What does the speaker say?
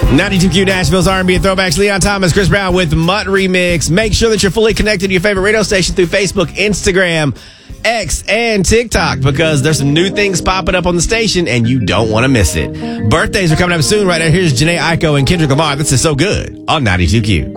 92Q Nashville's R&B and Throwbacks. Leon Thomas, Chris Brown with Mutt Remix. Make sure that you're fully connected to your favorite radio station through Facebook, Instagram, X, and TikTok, because there's some new things popping up on the station and you don't want to miss it. Birthdays are coming up soon. Right now, here's Janae Aiko and Kendrick Lamar. This is So Good on 92Q.